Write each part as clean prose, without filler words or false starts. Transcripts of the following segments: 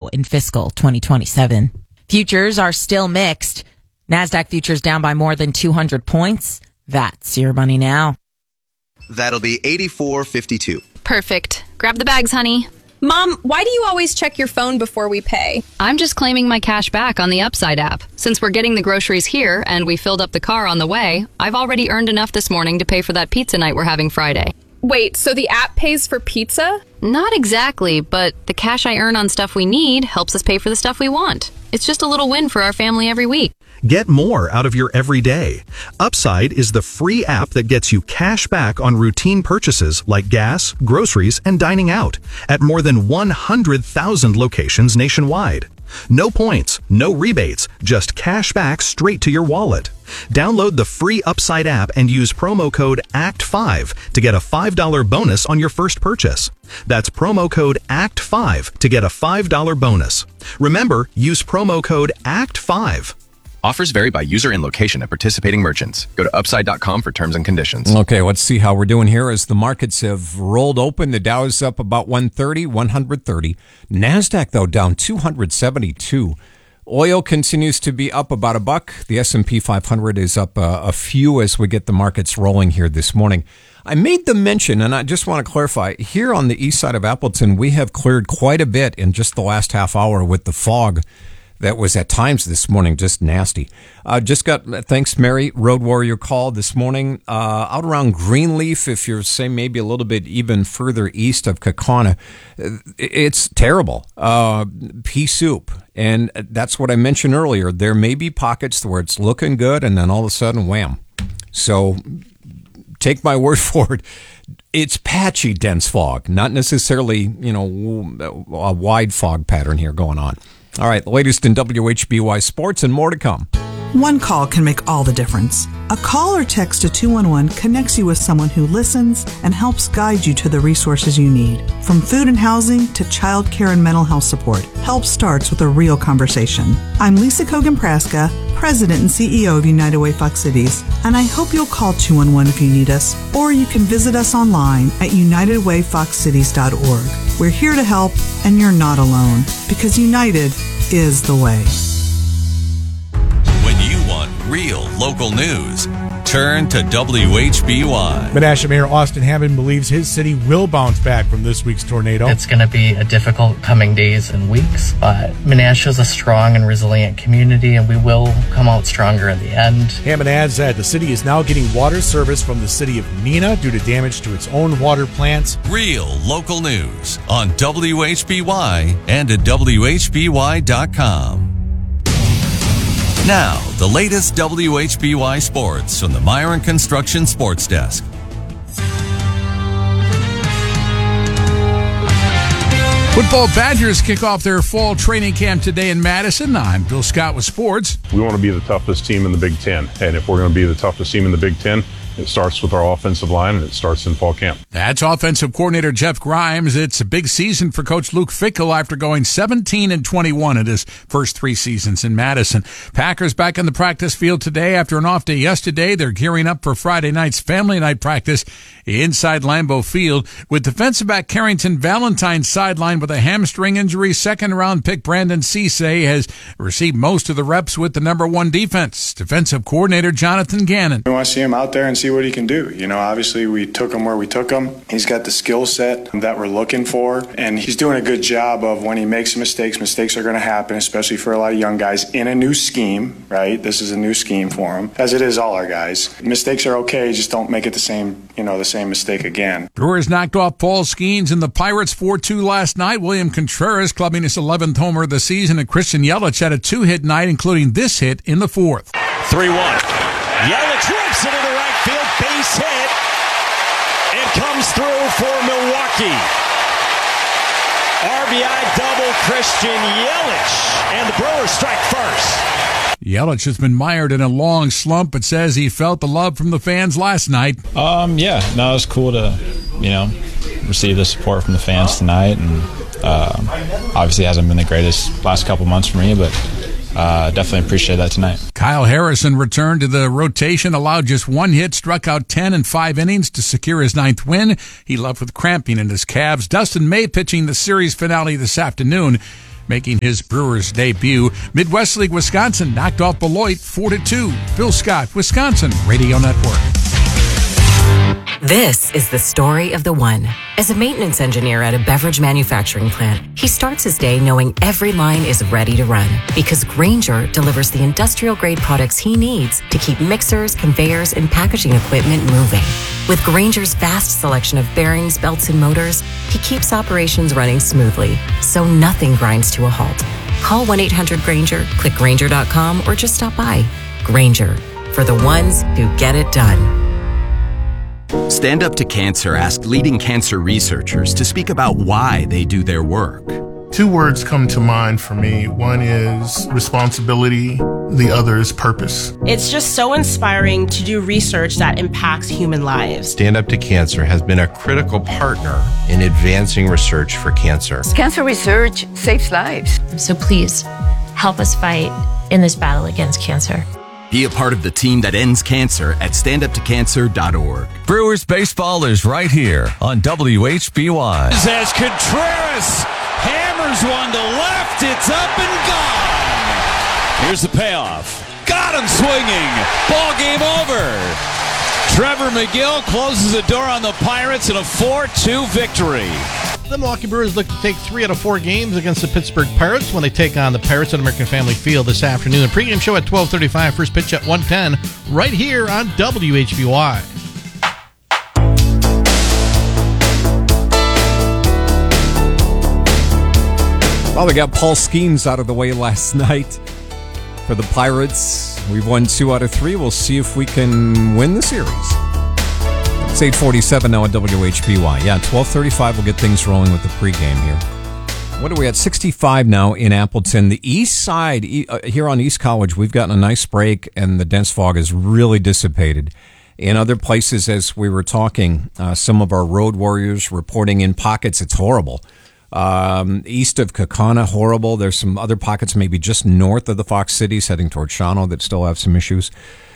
in fiscal 2027. Futures are still mixed. NASDAQ futures down by more than 200 points. That's your money now. That'll be $84.52. Perfect. Grab the bags, honey. Mom, why do you always check your phone before we pay? I'm just claiming my cash back on the Upside app. Since we're getting the groceries here and we filled up the car on the way, I've already earned enough this morning to pay for that pizza night we're having Friday. Wait, so the app pays for pizza? Not exactly, but the cash I earn on stuff we need helps us pay for the stuff we want. It's just a little win for our family every week. Get more out of your everyday. Upside is the free app that gets you cash back on routine purchases like gas, groceries, and dining out at more than 100,000 locations nationwide. No points, no rebates, just cash back straight to your wallet. Download the free Upside app and use promo code ACT5 to get a $5 bonus on your first purchase. That's promo code ACT5 to get a $5 bonus. Remember, use promo code ACT5. Offers vary by user and location at participating merchants. Go to upside.com for terms and conditions. Okay, let's see how we're doing here as the markets have rolled open. The Dow is up about 130. NASDAQ, though, down 272. Oil continues to be up about $1. The S&P 500 is up a few as we get the markets rolling here this morning. I made the mention, and I just want to clarify, here on the east side of Appleton, we have cleared quite a bit in just the last half hour with the fog that was at times this morning just nasty. Just got, thanks Mary, Road Warrior call this morning out around Greenleaf, if you're, say, maybe a little bit even further east of Kaukauna. It's terrible. Pea soup. And that's what I mentioned earlier. There may be pockets where it's looking good and then all of a sudden, wham. So take my word for it. It's patchy, dense fog, not necessarily, a wide fog pattern here going on. All right, the latest in WHBY Sports and more to come. One call can make all the difference. A call or text to 211 connects you with someone who listens and helps guide you to the resources you need. From food and housing to child care and mental health support, help starts with a real conversation. I'm Lisa Kogan-Praska, President and CEO of United Way Fox Cities, and I hope you'll call 211 if you need us, or you can visit us online at unitedwayfoxcities.org. We're here to help, and you're not alone, because United is the way. When you want real local news, turn to WHBY. Menasha Mayor Austin Hammond believes his city will bounce back from this week's tornado. It's going to be a difficult coming days and weeks, but Menasha is a strong and resilient community, and we will come out stronger in the end. Hammond adds that the city is now getting water service from the city of Neenah due to damage to its own water plants. Real local news on WHBY and at WHBY.com. Now, the latest WHBY sports from the Myron Construction Sports Desk. Football Badgers kick off their fall training camp today in Madison. I'm Bill Scott with sports. We want to be the toughest team in the Big Ten, and if we're going to be the toughest team in the Big Ten, it starts with our offensive line, and it starts in fall camp. That's offensive coordinator Jeff Grimes. It's a big season for Coach Luke Fickell after going 17-21 in his first 3 seasons in Madison. Packers back in the practice field today after an off day yesterday. They're gearing up for Friday night's family night practice inside Lambeau Field. With defensive back Carrington Valentine sidelined with a hamstring injury, second-round pick Brandon Cisse has received most of the reps with the number 1 defense. Defensive coordinator Jonathan Gannon. We want to see him out there and see what he can do. Obviously we took him where we took him. He's got the skill set that we're looking for, and he's doing a good job of when he makes mistakes are going to happen, especially for a lot of young guys in a new scheme, right? This is a new scheme for him, as it is all our guys. Mistakes are okay, just don't make it the same mistake again. Brewers knocked off Paul Skeens and the Pirates 4-2 last night. William Contreras clubbing his 11th homer of the season, and Christian Yelich had a 2-hit night, including this hit in the 4th. 3-1. Yelich rips into the right field, base hit. It comes through for Milwaukee. RBI double Christian Yelich, and the Brewers strike first. Yelich has been mired in a long slump, but says he felt the love from the fans last night. It was cool to, receive the support from the fans tonight, and obviously it hasn't been the greatest last couple months for me, but definitely appreciate that tonight. Kyle Harrison returned to the rotation, allowed just 1 hit, struck out 10 in 5 innings to secure his 9th win. He left with cramping in his calves. Dustin May pitching the series finale this afternoon. making his Brewers debut. Midwest League Wisconsin knocked off Beloit 4-2. Phil Scott, Wisconsin Radio Network. This is the story of the one. As a maintenance engineer at a beverage manufacturing plant, he starts his day knowing every line is ready to run because Grainger delivers the industrial-grade products he needs to keep mixers, conveyors, and packaging equipment moving. With Grainger's vast selection of bearings, belts, and motors, he keeps operations running smoothly, so nothing grinds to a halt. Call 1-800-GRAINGER, click Grainger.com, or just stop by. Grainger, for the ones who get it done. Stand Up to Cancer asked leading cancer researchers to speak about why they do their work. Two words come to mind for me. One is responsibility, the other is purpose. It's just so inspiring to do research that impacts human lives. Stand Up to Cancer has been a critical partner in advancing research for cancer. Cancer research saves lives. So please, help us fight in this battle against cancer. Be a part of the team that ends cancer at standuptocancer.org. Brewers baseball is right here on WHBY. As Contreras hammers one to left, it's up and gone. Here's the payoff. Got him swinging. Ball game over. Trevor McGill closes the door on the Pirates in a 4-2 victory. The Milwaukee Brewers look to take 3 out of 4 games against the Pittsburgh Pirates when they take on the Pirates at American Family Field this afternoon. The pregame show at 12:35, first pitch at 1:10, right here on WHBY. Well, we got Paul Skeens out of the way last night for the Pirates. We've won 2 out of 3. We'll see if we can win the series. It's 8:47 now at WHBY. Yeah, 12:35 we'll get things rolling with the pregame here. What are we at? 65 now in Appleton. The east side, here on East College, we've gotten a nice break and the dense fog has really dissipated. In other places, as we were talking, some of our road warriors reporting in pockets, it's horrible. East of Kaukauna, horrible. There's some other pockets maybe just north of the Fox Cities heading toward Shawano that still have some issues.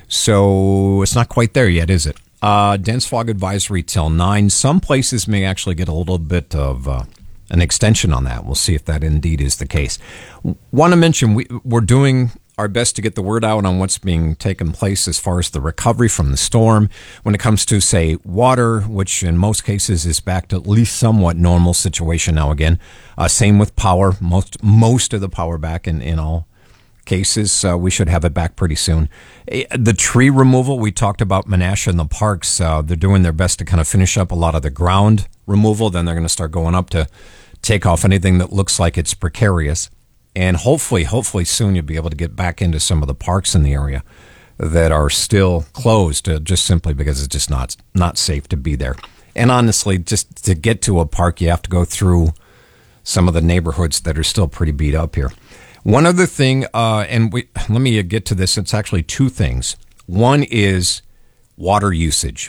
So it's not quite there yet, is it? Dense fog advisory till 9. Some places may actually get a little bit of an extension on that. We'll see if that indeed is the case. Want to mention we're doing our best to get the word out on what's being taken place as far as the recovery from the storm. When it comes to, say, water, which in most cases is back to at least somewhat normal situation now again. Same with power. Most of the power back in all cases. We should have it back pretty soon. The tree removal, we talked about Menasha and the parks. They're doing their best to kind of finish up a lot of the ground removal. Then they're going to start going up to take off anything that looks like it's precarious. And hopefully soon you'll be able to get back into some of the parks in the area that are still closed, just simply because it's just not safe to be there. And honestly, just to get to a park, you have to go through some of the neighborhoods that are still pretty beat up here. One other thing, let me get to this. It's actually 2 things. One is water usage.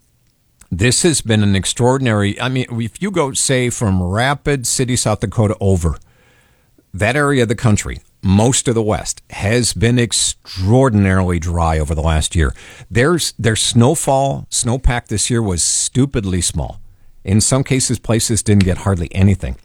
This has been an extraordinary, if you go, say, from Rapid City, South Dakota over, that area of the country, most of the West, has been extraordinarily dry over the last year. Their snowpack this year was stupidly small. In some cases, places didn't get hardly anything.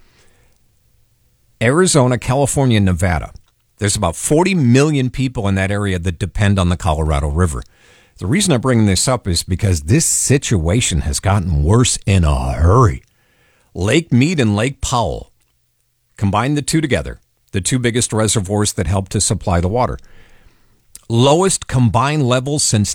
Arizona, California, Nevada. There's about 40 million people in that area that depend on the Colorado River. The reason I'm bringing this up is because this situation has gotten worse in a hurry. Lake Mead and Lake Powell, combine the two together, the 2 biggest reservoirs that help to supply the water. Lowest combined levels since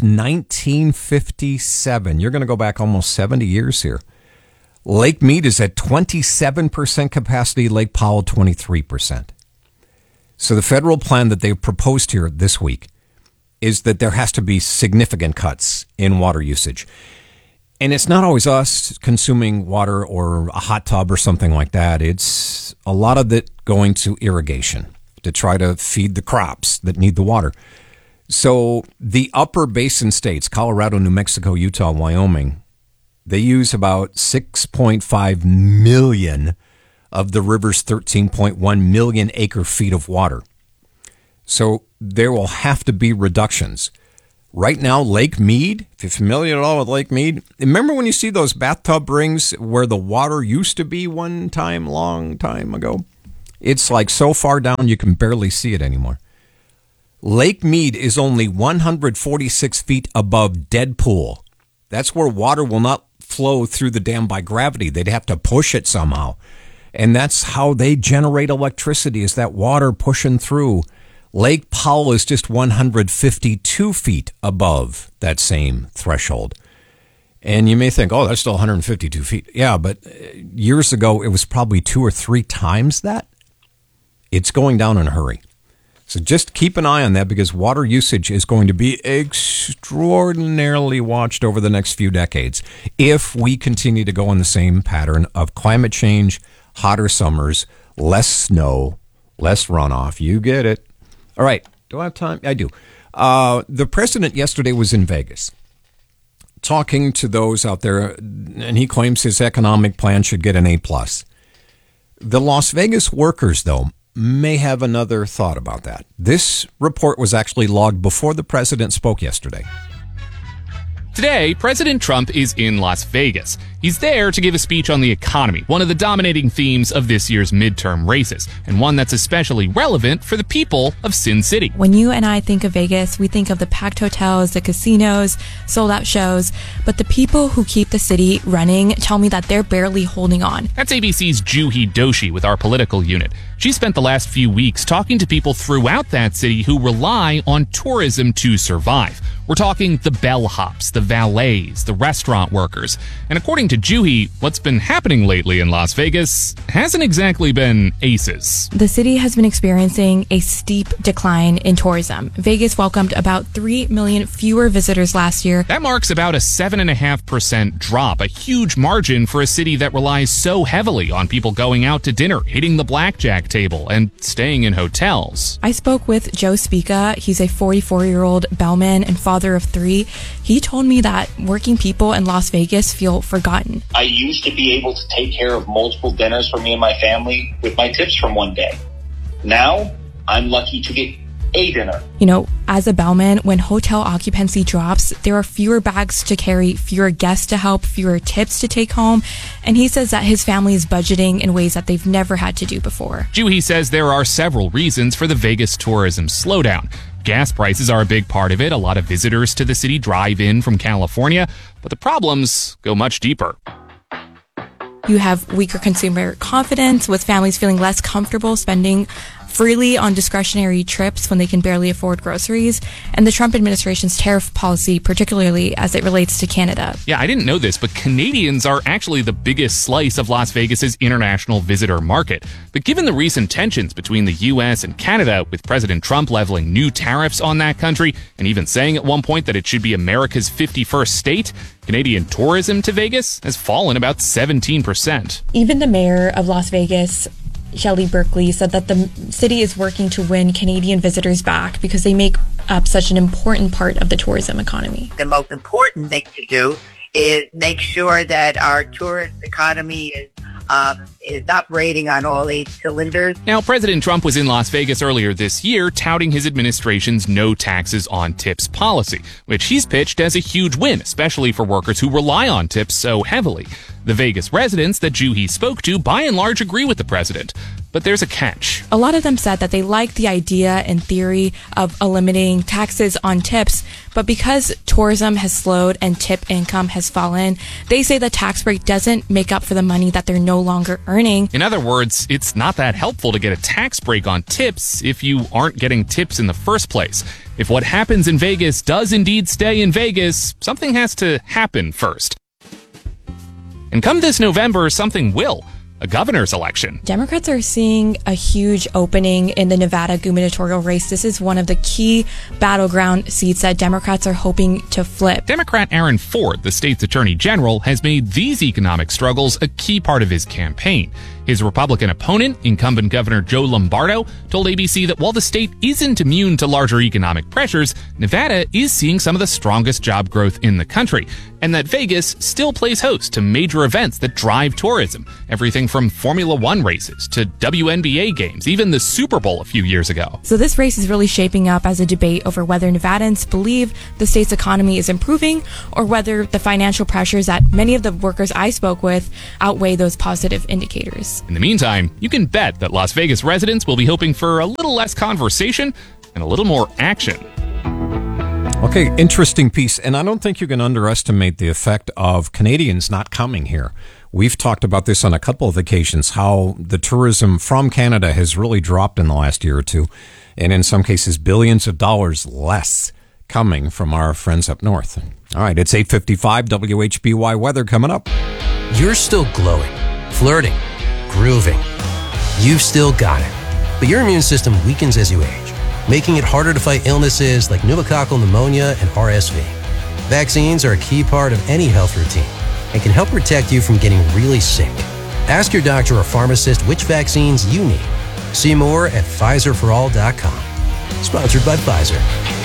1957. You're going to go back almost 70 years here. Lake Mead is at 27% capacity, Lake Powell 23%. So the federal plan that they've proposed here this week is that there has to be significant cuts in water usage. And it's not always us consuming water or a hot tub or something like that. It's a lot of it going to irrigation to try to feed the crops that need the water. So the upper basin states, Colorado, New Mexico, Utah, Wyoming, they use about 6.5 million of the river's 13.1 million acre feet of water. So there will have to be reductions. Right now, Lake Mead, if you're familiar at all with Lake Mead, remember when you see those bathtub rings where the water used to be one time, long time ago? It's like so far down you can barely see it anymore. Lake Mead is only 146 feet above Deadpool. That's where water will not flow through the dam by gravity. They'd have to push it somehow. And that's how they generate electricity, is that water pushing through. Lake Powell is just 152 feet above that same threshold. And you may think, oh, that's still 152 feet. Yeah, but years ago, it was probably 2 or 3 times that. It's going down in a hurry. So just keep an eye on that, because water usage is going to be extraordinarily watched over the next few decades if we continue to go in the same pattern of climate change, hotter summers, less snow, less runoff. You get it. All right. Do I have time? I do. The president yesterday was in Vegas talking to those out there, and he claims his economic plan should get an A+. The Las Vegas workers, though, may have another thought about that. This report was actually logged before the president spoke yesterday. Today, President Trump is in Las Vegas. He's there to give a speech on the economy, one of the dominating themes of this year's midterm races, and one that's especially relevant for the people of Sin City. When you and I think of Vegas, we think of the packed hotels, the casinos, sold-out shows, but the people who keep the city running tell me that they're barely holding on. That's ABC's Juhi Doshi with our political unit. She spent the last few weeks talking to people throughout that city who rely on tourism to survive. We're talking the bellhops, the valets, the restaurant workers. And according to Juhi, what's been happening lately in Las Vegas hasn't exactly been aces. The city has been experiencing a steep decline in tourism. Vegas welcomed about 3 million fewer visitors last year. That marks about a 7.5% drop, a huge margin for a city that relies so heavily on people going out to dinner, hitting the blackjack table, and staying in hotels. I spoke with Joe Spica. He's a 44-year-old bellman and father of 3. He told me that working people in Las Vegas feel forgotten. I used to be able to take care of multiple dinners for me and my family with my tips from one day. Now, I'm lucky to get a dinner. You know, as a bellman, when hotel occupancy drops, there are fewer bags to carry, fewer guests to help, fewer tips to take home. And he says that his family is budgeting in ways that they've never had to do before. Juhi says there are several reasons for the Vegas tourism slowdown. Gas prices are a big part of it. A lot of visitors to the city drive in from California, but the problems go much deeper. You have weaker consumer confidence, with families feeling less comfortable spending freely on discretionary trips when they can barely afford groceries, and the Trump administration's tariff policy, particularly as it relates to Canada. Yeah, I didn't know this, but Canadians are actually the biggest slice of Las Vegas's international visitor market. But given the recent tensions between the U.S. and Canada, with President Trump leveling new tariffs on that country, and even saying at one point that it should be America's 51st state, Canadian tourism to Vegas has fallen about 17%. Even the mayor of Las Vegas, Shelley Berkeley, said that the city is working to win Canadian visitors back because they make up such an important part of the tourism economy. The most important thing to do is make sure that our tourist economy is operating on all 8 cylinders. Now, President Trump was in Las Vegas earlier this year touting his administration's no taxes on tips policy, which he's pitched as a huge win, especially for workers who rely on tips so heavily. The Vegas residents that Juhi spoke to by and large agree with the president. But there's a catch. A lot of them said that they like the idea and theory of eliminating taxes on tips, but because tourism has slowed and tip income has fallen, they say the tax break doesn't make up for the money that they're no longer earning. In other words, it's not that helpful to get a tax break on tips if you aren't getting tips in the first place. If what happens in Vegas does indeed stay in Vegas, something has to happen first. And come this November, something will. A governor's election. Democrats are seeing a huge opening in the Nevada gubernatorial race. This is one of the key battleground seats that Democrats are hoping to flip. Democrat Aaron Ford, the state's attorney general, has made these economic struggles a key part of his campaign. His Republican opponent, incumbent Governor Joe Lombardo, told ABC that while the state isn't immune to larger economic pressures, Nevada is seeing some of the strongest job growth in the country, and that Vegas still plays host to major events that drive tourism, everything from Formula One races to WNBA games, even the Super Bowl a few years ago. So this race is really shaping up as a debate over whether Nevadans believe the state's economy is improving or whether the financial pressures that many of the workers I spoke with outweigh those positive indicators. Vegas. In the meantime, you can bet that Las Vegas residents will be hoping for a little less conversation and a little more action. Okay, interesting piece. And I don't think you can underestimate the effect of Canadians not coming here. We've talked about this on a couple of occasions, how the tourism from Canada has really dropped in the last year or two. And in some cases, billions of dollars less coming from our friends up north. All right, it's 8:55 WHBY weather coming up. You're still glowing, flirting, grooving. You've still got it. But your immune system weakens as you age, making it harder to fight illnesses like pneumococcal pneumonia and RSV. Vaccines are a key part of any health routine and can help protect you from getting really sick. Ask your doctor or pharmacist which vaccines you need. See more at PfizerForAll.com. Sponsored by Pfizer.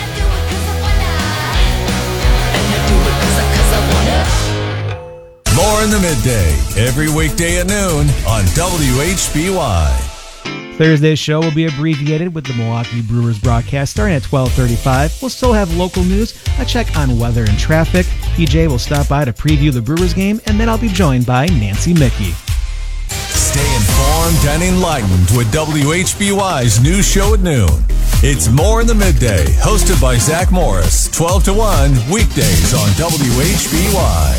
More in the midday, every weekday at noon on WHBY. Thursday's show will be abbreviated with the Milwaukee Brewers broadcast starting at 12:35. We'll still have local news, a check on weather and traffic. PJ will stop by to preview the Brewers game, and then I'll be joined by Nancy Mickey. Stay informed and enlightened with WHBY's news show at noon. It's More in the Midday, hosted by Zach Morris, 12 to 1, weekdays on WHBY.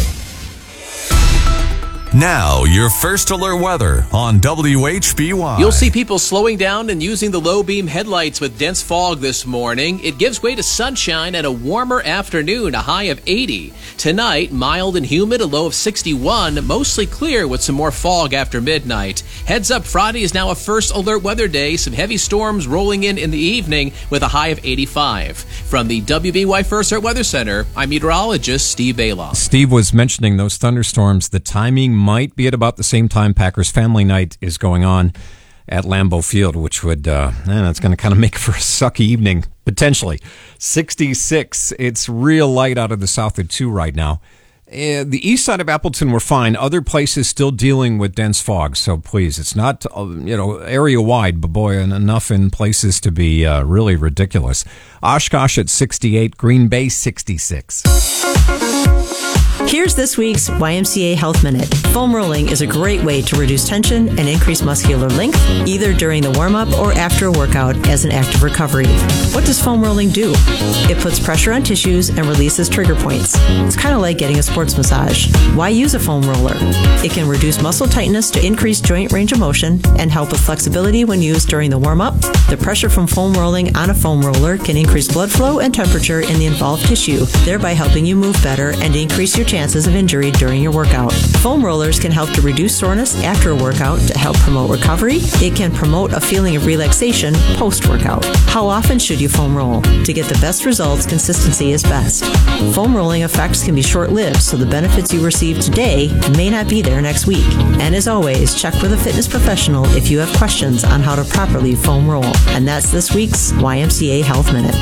Now, your first alert weather on WHBY. You'll see people slowing down and using the low beam headlights with dense fog this morning. It gives way to sunshine and a warmer afternoon, a high of 80. Tonight, mild and humid, a low of 61, mostly clear with some more fog after midnight. Heads up, Friday is now a first alert weather day. Some heavy storms rolling in the evening with a high of 85. From the WBY First Alert Weather Center, I'm meteorologist Steve Bailoff. Steve was mentioning those thunderstorms. The timing might be at about the same time Packers Family Night is going on at Lambeau Field, which would, that's going to kind of make for a sucky evening, potentially. 66. It's real light out of the south at 2 right now. The east side of Appleton, we're fine. Other places still dealing with dense fog. So please, it's not, area wide, but boy, enough in places to be really ridiculous. Oshkosh at 68, Green Bay 66. Here's this week's YMCA Health Minute. Foam rolling is a great way to reduce tension and increase muscular length, either during the warm-up or after a workout as an act of recovery. What does foam rolling do? It puts pressure on tissues and releases trigger points. It's kind of like getting a sports massage. Why use a foam roller? It can reduce muscle tightness to increase joint range of motion and help with flexibility when used during the warm-up. The pressure from foam rolling on a foam roller can increase blood flow and temperature in the involved tissue, thereby helping you move better and increase your chances of injury during your workout. Foam rollers can help to reduce soreness after a workout to help promote recovery. It can promote a feeling of relaxation post-workout. How often should you foam roll? To get the best results, consistency is best. Foam rolling effects can be short-lived, so the benefits you receive today may not be there next week. And as always, check with a fitness professional if you have questions on how to properly foam roll. And that's this week's YMCA Health Minute.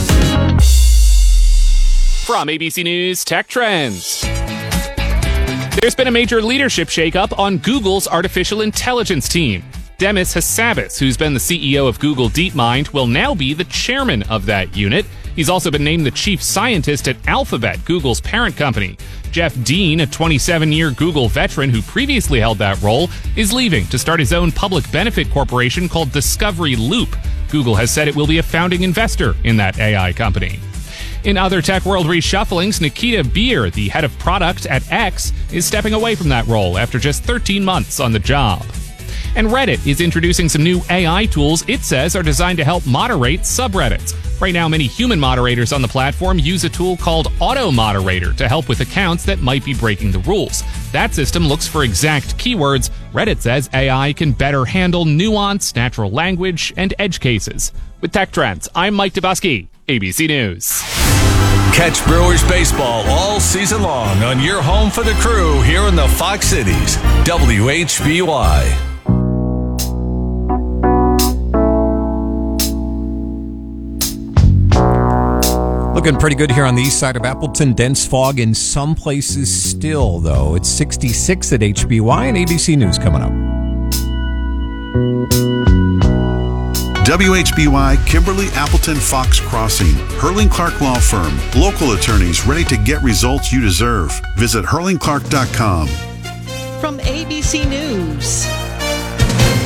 From ABC News Tech Trends. There's been a major leadership shakeup on Google's artificial intelligence team. Demis Hassabis, who's been the CEO of Google DeepMind, will now be the chairman of that unit. He's also been named the chief scientist at Alphabet, Google's parent company. Jeff Dean, a 27-year Google veteran who previously held that role, is leaving to start his own public benefit corporation called Discovery Loop. Google has said it will be a founding investor in that AI company. In other tech world reshufflings, Nikita Beer, the head of product at X, is stepping away from that role after just 13 months on the job. And Reddit is introducing some new AI tools it says are designed to help moderate subreddits. Right now, many human moderators on the platform use a tool called Auto Moderator to help with accounts that might be breaking the rules. That system looks for exact keywords. Reddit says AI can better handle nuance, natural language, and edge cases. With Tech Trends, I'm Mike Dubusky, ABC News. Catch Brewers baseball all season long on your home for the crew here in the Fox Cities, WHBY. Looking pretty good here on the east side of Appleton. Dense fog in some places still, though. It's 66 at HBY and ABC News coming up. WHBY, Kimberly Appleton Fox Crossing, Hurling Clark Law Firm, local attorneys ready to get results you deserve. Visit hurlingclark.com. From ABC News,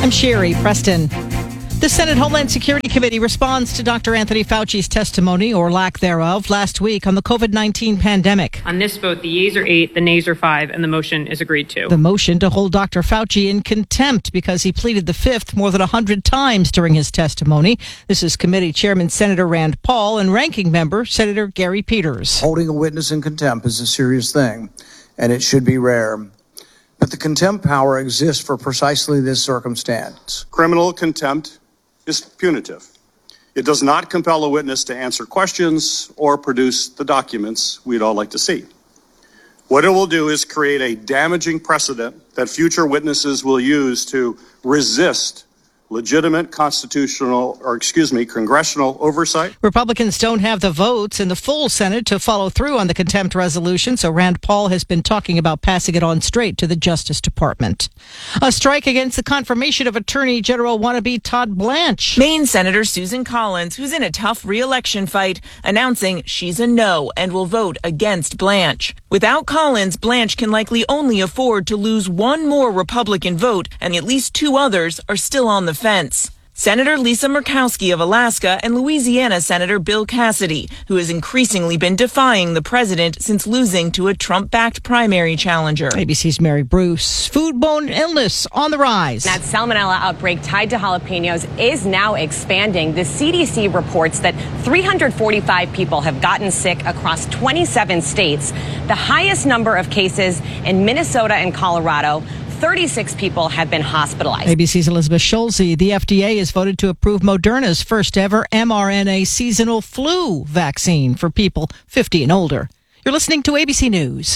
I'm Sherry Preston. The Senate Homeland Security Committee responds to Dr. Anthony Fauci's testimony, or lack thereof, last week on the COVID-19 pandemic. On this vote, the yeas are 8, the nays are 5, and the motion is agreed to. The motion to hold Dr. Fauci in contempt because he pleaded the fifth more than 100 times during his testimony. This is Committee Chairman Senator Rand Paul and Ranking Member Senator Gary Peters. Holding a witness in contempt is a serious thing, and it should be rare. But the contempt power exists for precisely this circumstance. Criminal contempt is punitive. It does not compel a witness to answer questions or produce the documents we'd all like to see. What it will do is create a damaging precedent that future witnesses will use to resist legitimate congressional oversight. Republicans don't have the votes in the full Senate to follow through on the contempt resolution, so Rand Paul has been talking about passing it on straight to the Justice Department. A strike against the confirmation of Attorney General wannabe Todd Blanche. Maine Senator Susan Collins, who's in a tough re-election fight, announcing she's a no and will vote against Blanche. Without Collins, Blanche can likely only afford to lose one more Republican vote, and at least 2 others are still on the fence. Senator Lisa Murkowski of Alaska and Louisiana Senator Bill Cassidy, who has increasingly been defying the president since losing to a Trump-backed primary challenger. ABC's Mary Bruce. Foodborne illness on the rise. That salmonella outbreak tied to jalapenos is now expanding. The CDC reports that 345 people have gotten sick across 27 states, the highest number of cases in Minnesota and Colorado. 36 people have been hospitalized. ABC's Elizabeth Schulze. The FDA has voted to approve Moderna's first ever mRNA seasonal flu vaccine for people 50 and older. You're listening to ABC News.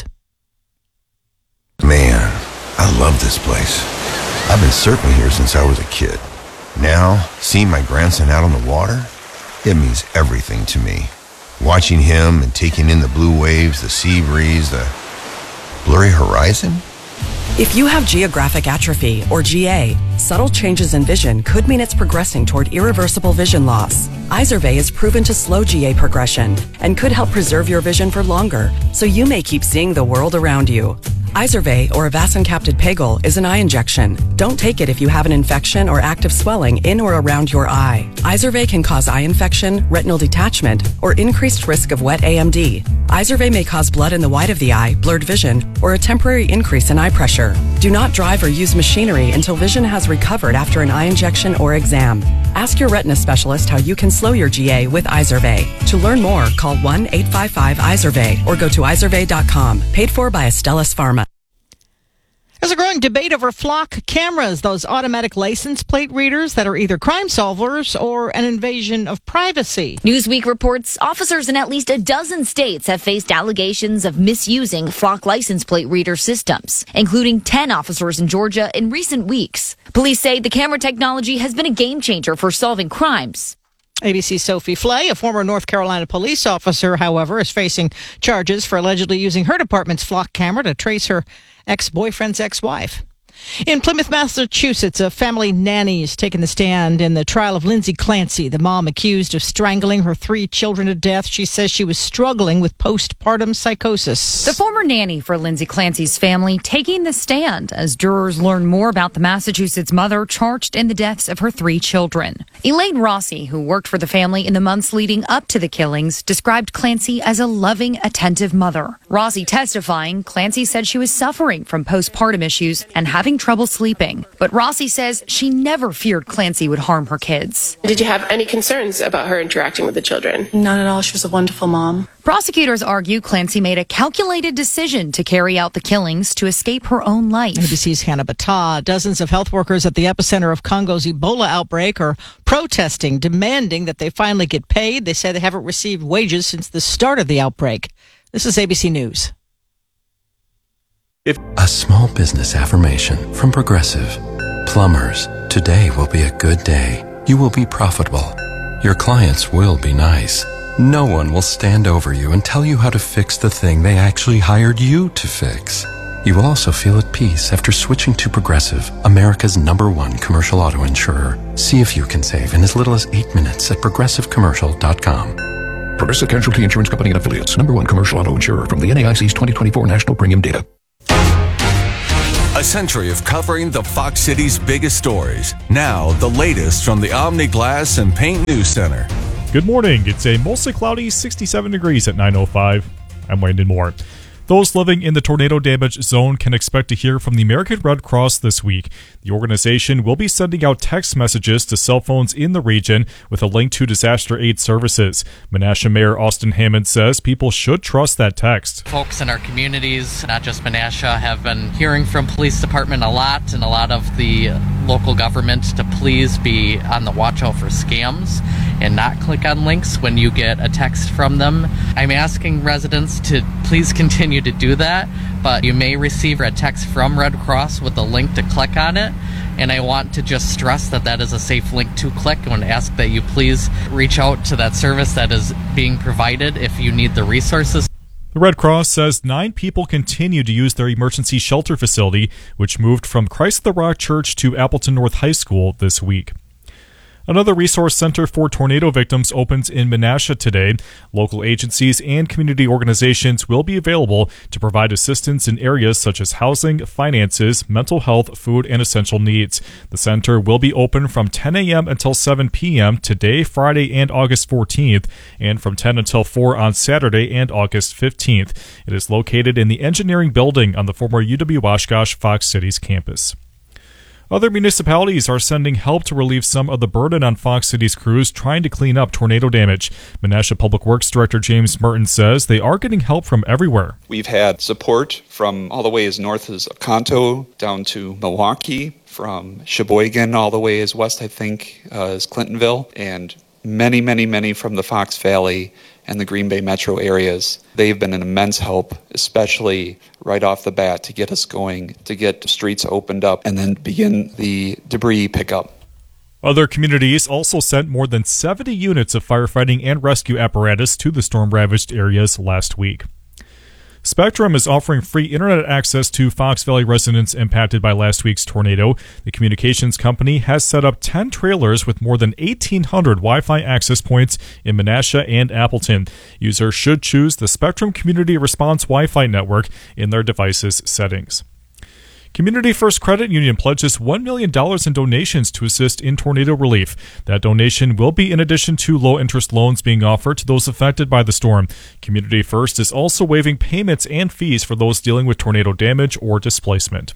Man, I love this place. I've been surfing here since I was a kid. Now, seeing my grandson out on the water, it means everything to me. Watching him and taking in the blue waves, the sea breeze, the blurry horizon. If you have geographic atrophy, or GA, subtle changes in vision could mean it's progressing toward irreversible vision loss. Izervay is proven to slow GA progression and could help preserve your vision for longer, so you may keep seeing the world around you. Izervay, or avacincaptad pegol, is an eye injection. Don't take it if you have an infection or active swelling in or around your eye. Izervay can cause eye infection, retinal detachment, or increased risk of wet AMD. Izervay may cause blood in the white of the eye, blurred vision, or a temporary increase in eye pressure. Do not drive or use machinery until vision has recovered after an eye injection or exam. Ask your retina specialist how you can slow your GA with Izervay. To learn more, call 1-855-IZERVAY or go to izervay.com. Paid for by Astellas Pharma. There's a growing debate over flock cameras, those automatic license plate readers that are either crime solvers or an invasion of privacy. Newsweek reports officers in at least a dozen states have faced allegations of misusing flock license plate reader systems, including 10 officers in Georgia in recent weeks. Police say the camera technology has been a game changer for solving crimes. ABC's Sophie Flay, a former North Carolina police officer, however, is facing charges for allegedly using her department's flock camera to trace her ex-boyfriend's ex-wife. In Plymouth, Massachusetts, a family nanny is taking the stand in the trial of Lindsay Clancy, the mom accused of strangling her 3 children to death. She says she was struggling with postpartum psychosis. The former nanny for Lindsay Clancy's family taking the stand as jurors learn more about the Massachusetts mother charged in the deaths of her 3 children. Elaine Rossi, who worked for the family in the months leading up to the killings, described Clancy as a loving, attentive mother. Rossi testifying, Clancy said she was suffering from postpartum issues and having trouble sleeping. But Rossi says she never feared Clancy would harm her kids. Did you have any concerns about her interacting with the children? None at all. She was a wonderful mom. Prosecutors argue Clancy made a calculated decision to carry out the killings to escape her own life. ABC's Hannah Battah. Dozens of health workers at the epicenter of Congo's Ebola outbreak are protesting, demanding that they finally get paid. They say they haven't received wages since the start of the outbreak. This is ABC News. A small business affirmation from Progressive. Plumbers, today will be a good day. You will be profitable. Your clients will be nice. No one will stand over you and tell you how to fix the thing they actually hired you to fix. You will also feel at peace after switching to Progressive, America's #1 commercial auto insurer. See if you can save in as little as 8 minutes at progressivecommercial.com. Progressive Casualty Insurance Company and Affiliates, #1 commercial auto insurer from the NAIC's 2024 national premium data. A century of covering the Fox City's biggest stories. Now, the latest from the Omni Glass and Paint News Center. Good morning. It's a mostly cloudy 67 degrees at 9:05. I'm Wayne Moore. Those living in the tornado damage zone can expect to hear from the American Red Cross this week. The organization will be sending out text messages to cell phones in the region with a link to disaster aid services. Menasha Mayor Austin Hammond says people should trust that text. Folks in our communities, not just Menasha, have been hearing from police department a lot and a lot of the local government to please be on the watch out for scams and not click on links when you get a text from them. I'm asking residents to please continue to do that, but you may receive a text from Red Cross with a link to click on it, and I want to just stress that that is a safe link to click and ask that you please reach out to that service that is being provided if you need the resources. The Red Cross says 9 people continue to use their emergency shelter facility, which moved from Christ the Rock Church to Appleton North High School this week. Another resource center for tornado victims opens in Menasha today. Local agencies and community organizations will be available to provide assistance in areas such as housing, finances, mental health, food, and essential needs. The center will be open from 10 a.m. until 7 p.m. today, Friday, and August 14th, and from 10 until 4 on Saturday and August 15th. It is located in the engineering building on the former UW-Oshkosh Fox Cities campus. Other municipalities are sending help to relieve some of the burden on Fox Cities crews trying to clean up tornado damage. Menasha Public Works Director James Merton says they are getting help from everywhere. We've had support from all the way as north as Oconto down to Milwaukee, from Sheboygan all the way as west, I think, as Clintonville, and many from the Fox Valley and the Green Bay metro areas. They've been an immense help, especially right off the bat, to get us going, to get streets opened up, and then begin the debris pickup. Other communities also sent more than 70 units of firefighting and rescue apparatus to the storm-ravaged areas last week. Spectrum is offering free internet access to Fox Valley residents impacted by last week's tornado. The communications company has set up 10 trailers with more than 1,800 Wi-Fi access points in Menasha and Appleton. Users should choose the Spectrum Community Response Wi-Fi network in their device's settings. Community First Credit Union pledges $1 million in donations to assist in tornado relief. That donation will be in addition to low-interest loans being offered to those affected by the storm. Community First is also waiving payments and fees for those dealing with tornado damage or displacement.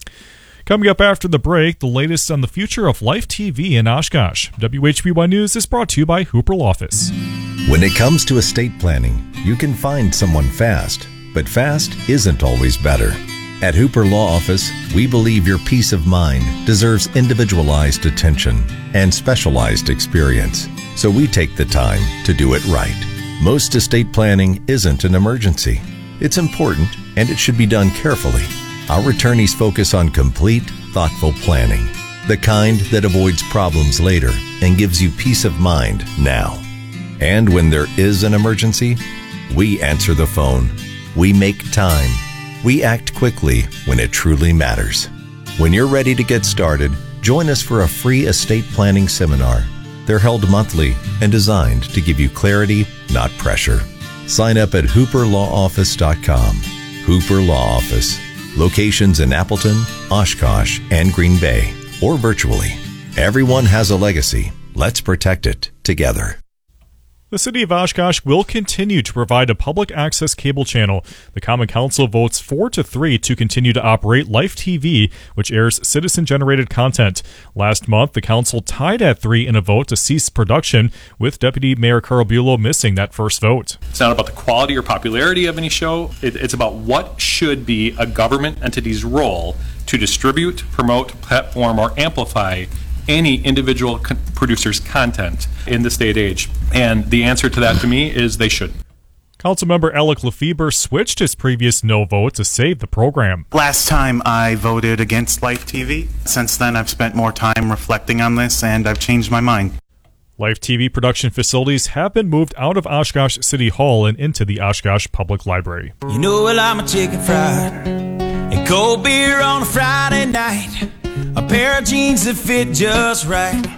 Coming up after the break, the latest on the future of Life TV in Oshkosh. WHBY News is brought to you by Hooper Law Office. When it comes to estate planning, you can find someone fast, but fast isn't always better. At Hooper Law Office, we believe your peace of mind deserves individualized attention and specialized experience, so we take the time to do it right. Most estate planning isn't an emergency. It's important, and it should be done carefully. Our attorneys focus on complete, thoughtful planning, the kind that avoids problems later and gives you peace of mind now. And when there is an emergency, we answer the phone. We make time. We act quickly when it truly matters. When you're ready to get started, join us for a free estate planning seminar. They're held monthly and designed to give you clarity, not pressure. Sign up at hooperlawoffice.com. Hooper Law Office. Locations in Appleton, Oshkosh, and Green Bay, or virtually. Everyone has a legacy. Let's protect it together. The City of Oshkosh will continue to provide a public access cable channel. The Common Council votes 4-3 to continue to operate Life TV, which airs citizen-generated content. Last month, the council tied at 3 in a vote to cease production, with Deputy Mayor Carl Bulow missing that first vote. It's not about the quality or popularity of any show. It's about what should be a government entity's role to distribute, promote, platform, or amplify any individual producer's content in this day and age. And the answer to that to me is they should. Councilmember Alec Lefebvre switched his previous no vote to save the program. Last time I voted against Life TV. Since then, I've spent more time reflecting on this, and I've changed my mind. Life TV production facilities have been moved out of Oshkosh City Hall and into the Oshkosh Public Library. You know, well, I'm a chicken fried and cold beer on a Friday night. A pair of jeans that fit just right.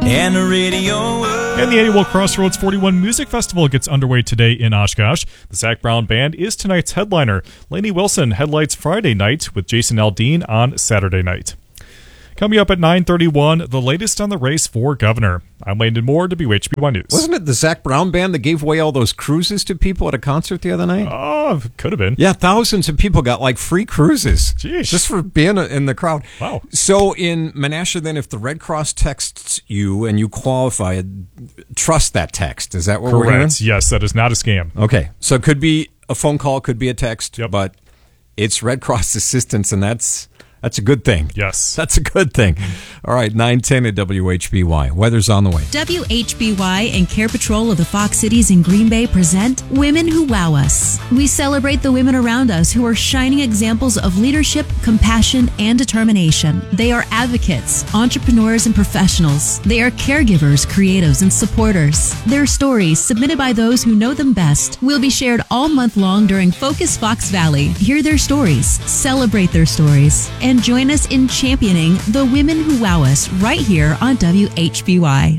and the radio. And the annual Crossroads 41 Music Festival gets underway today in Oshkosh. The Zach Brown Band is tonight's headliner. Lainey Wilson headlights Friday night with Jason Aldean on Saturday night. Coming up at 9:31, the latest on the race for governor. I'm Landon Moore, WHBY News. Wasn't it the Zach Brown Band that gave away all those cruises to people at a concert the other night? Oh, could have been. Yeah, thousands of people got like free cruises. Jeez. Just for being in the crowd. Wow. So in Menasha, then, if the Red Cross texts you and you qualify, trust that text. Is that what we're hearing? Correct. Yes, that is not a scam. Okay. So it could be a phone call, could be a text, but it's Red Cross assistance, and that's a good thing. Yes. That's a good thing. All right, 9:10 at WHBY. Weather's on the way. WHBY and Care Patrol of the Fox Cities in Green Bay present Women Who Wow Us. We celebrate the women around us who are shining examples of leadership, compassion, and determination. They are advocates, entrepreneurs, and professionals. They are caregivers, creatives, and supporters. Their stories, submitted by those who know them best, will be shared all month long during Focus Fox Valley. Hear their stories, celebrate their stories, and join us in championing the women who wow us right here on WHBY.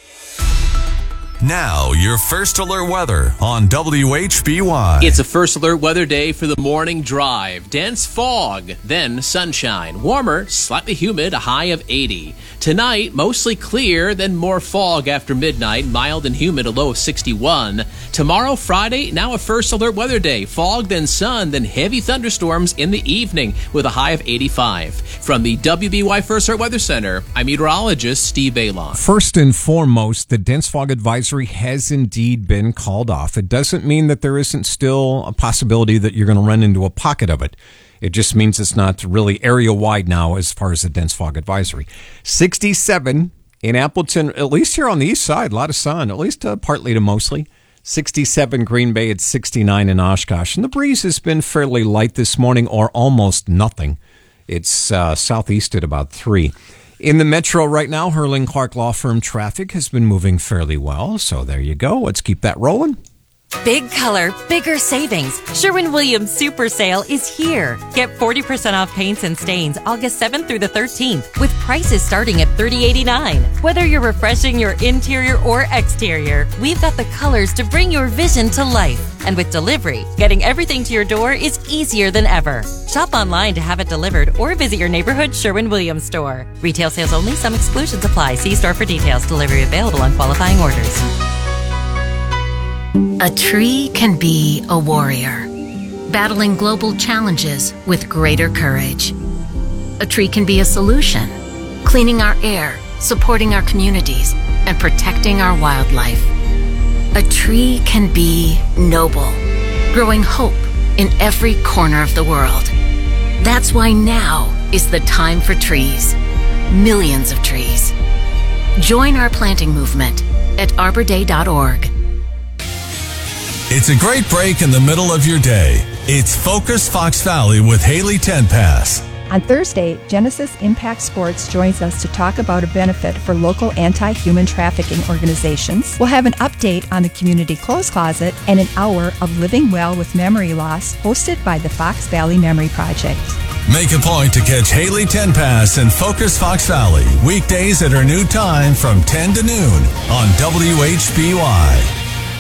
Now, your first alert weather on WHBY. It's a first alert weather day for the morning drive. Dense fog, then sunshine. Warmer, slightly humid, a high of 80. Tonight, mostly clear, then more fog after midnight. Mild and humid, a low of 61. Tomorrow, Friday, now a first alert weather day. Fog, then sun, then heavy thunderstorms in the evening with a high of 85. From the WBY First Alert Weather Center, I'm meteorologist Steve Bailon. First and foremost, the dense fog advisory has indeed been called off. It doesn't mean that there isn't still a possibility that you're going to run into a pocket of it. It just means it's not really area-wide now as far as the dense fog advisory. 67 in Appleton, at least here on the east side, a lot of sun, at least partly to mostly. 67 Green Bay at 69 in Oshkosh. And the breeze has been fairly light this morning, or almost nothing. It's southeast at about 3. In the metro right now, Hurling Clark Law Firm traffic has been moving fairly well. So there you go. Let's keep that rolling. Big color, bigger savings. Sherwin-Williams Super Sale is here. Get 40% off paints and stains August 7th through the 13th with prices starting at $30.89. Whether you're refreshing your interior or exterior, we've got the colors to bring your vision to life. And with delivery, getting everything to your door is easier than ever. Shop online to have it delivered or visit your neighborhood Sherwin-Williams store. Retail sales only. Some exclusions apply. See store for details. Delivery available on qualifying orders. A tree can be a warrior, battling global challenges with greater courage. A tree can be a solution, cleaning our air, supporting our communities, and protecting our wildlife. A tree can be noble, growing hope in every corner of the world. That's why now is the time for trees. Millions of trees. Join our planting movement at arborday.org. It's a great break in the middle of your day. It's Focus Fox Valley with Haley Tenpass. On Thursday, Genesis Impact Sports joins us to talk about a benefit for local anti-human trafficking organizations. We'll have an update on the Community Clothes Closet and an hour of Living Well with Memory Loss hosted by the Fox Valley Memory Project. Make a point to catch Haley Tenpass and Focus Fox Valley weekdays at her new time from 10 to noon on WHBY.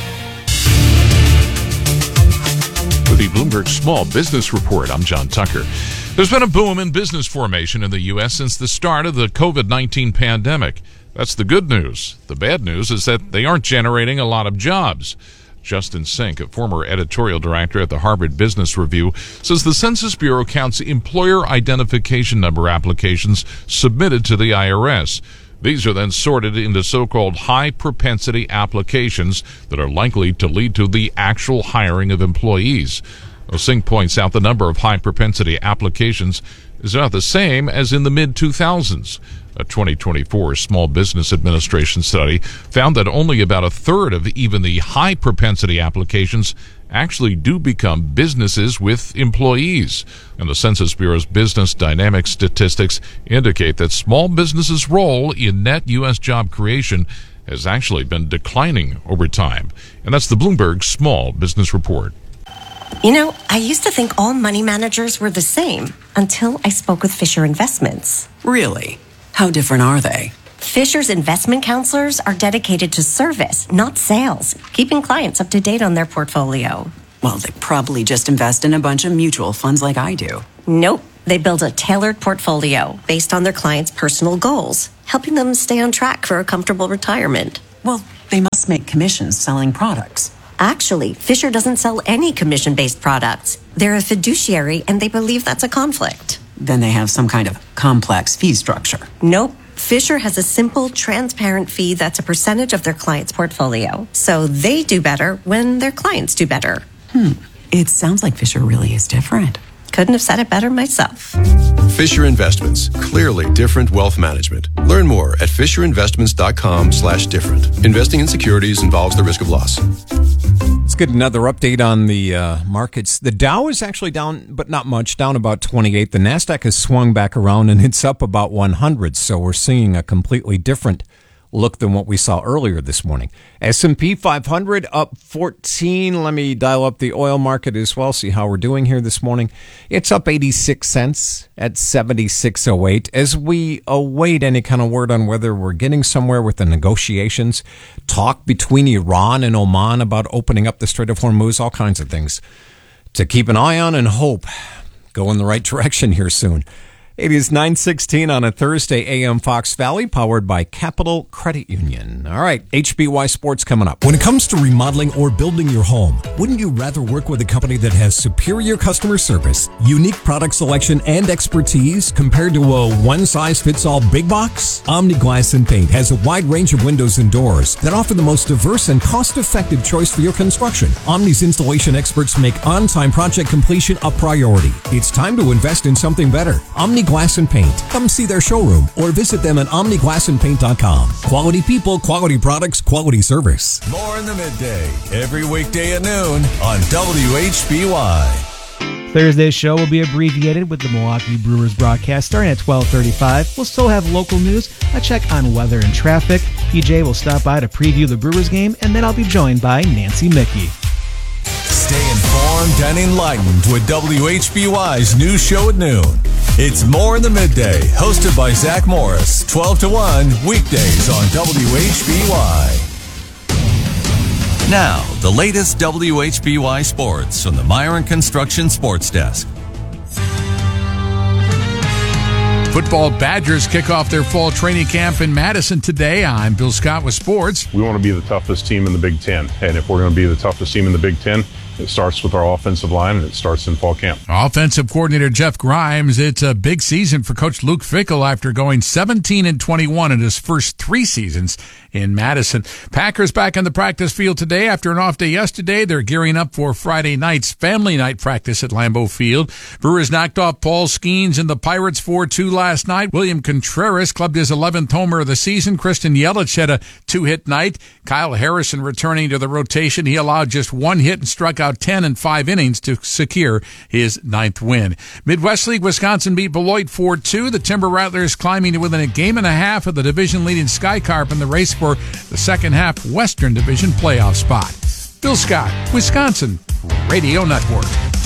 With the Bloomberg Small Business Report, I'm John Tucker. There's been a boom in business formation in the U.S. since the start of the COVID-19 pandemic. That's the good news. The bad news is that they aren't generating a lot of jobs. Justin Sink, a former editorial director at the Harvard Business Review, says the Census Bureau counts employer identification number applications submitted to the IRS. These are then sorted into so-called high-propensity applications that are likely to lead to the actual hiring of employees. Singh points out the number of high-propensity applications is not the same as in the mid-2000s. A 2024 Small Business Administration study found that only about a third of even the high-propensity applications actually do become businesses with employees. And the Census Bureau's business dynamics statistics indicate that small businesses' role in net U.S. job creation has actually been declining over time. And that's the Bloomberg Small Business Report. You know, I used to think all money managers were the same until I spoke with Fisher Investments. Really? How different are they? Fisher's investment counselors are dedicated to service, not sales, keeping clients up to date on their portfolio. Well, they probably just invest in a bunch of mutual funds like I do. Nope. They build a tailored portfolio based on their clients' personal goals, helping them stay on track for a comfortable retirement. Well, they must make commissions selling products. Actually, Fisher doesn't sell any commission-based products. They're a fiduciary, and they believe that's a conflict. Then they have some kind of complex fee structure. Nope. Fisher has a simple, transparent fee that's a percentage of their client's portfolio. So they do better when their clients do better. It sounds like Fisher really is different. Couldn't have said it better myself. Fisher Investments. Clearly different wealth management. Learn more at fisherinvestments.com/different. Investing in securities involves the risk of loss. Let's get another update on the markets. The Dow is actually down, but not much, down about 28. The NASDAQ has swung back around and it's up about 100. So we're seeing a completely different look than what we saw earlier this morning. S&P 500 up 14. Let me dial up the oil market as well, see how we're doing here this morning. It's up 86 cents at 76.08 as we await any kind of word on whether we're getting somewhere with the negotiations, talk between Iran and Oman about opening up the Strait of Hormuz, all kinds of things to keep an eye on and hope go in the right direction here soon. It is 9:16 on a Thursday, AM Fox Valley, powered by Capital Credit Union. All right, HBY Sports coming up. When it comes to remodeling or building your home, wouldn't you rather work with a company that has superior customer service, unique product selection, and expertise compared to a one-size-fits-all big box? Omni Glass and Paint has a wide range of windows and doors that offer the most diverse and cost-effective choice for your construction. Omni's installation experts make on-time project completion a priority. It's time to invest in something better. Omni Glass and Paint. Come see their showroom or visit them at omniglassandpaint.com. Quality people, quality products, quality service. More in the midday, every weekday at noon on WHBY. Thursday's show will be abbreviated with the Milwaukee Brewers broadcast starting at 12:35. We'll still have local news, a check on weather and traffic. PJ will stop by to preview the Brewers game, and then I'll be joined by Nancy Mickey. Stay informed and enlightened with WHBY's news show at noon. It's More in the Midday, hosted by Zach Morris, 12 to 1, weekdays on WHBY. Now, the latest WHBY sports from the Myron Construction Sports Desk. Football Badgers kick off their fall training camp in Madison today. I'm Bill Scott with sports. We want to be the toughest team in the Big Ten. And if we're going to be the toughest team in the Big Ten, it starts with our offensive line, and it starts in fall camp. Offensive coordinator Jeff Grimes, it's a big season for Coach Luke Fickell after going 17-21 in his first 3 seasons in Madison. Packers back on the practice field today after an off day yesterday. They're gearing up for Friday night's family night practice at Lambeau Field. Brewers knocked off Paul Skeens and the Pirates 4-2 last night. William Contreras clubbed his 11th homer of the season. Christian Yelich had a 2-hit night. Kyle Harrison returning to the rotation. He allowed just 1 hit and struck out 10 in 5 innings to secure his 9th win. Midwest League, Wisconsin beat Beloit 4-2. The Timber Rattlers climbing to within a game and a half of the division-leading Skycarp in the race for the second half Western Division playoff spot. Bill Scott, Wisconsin Radio Network.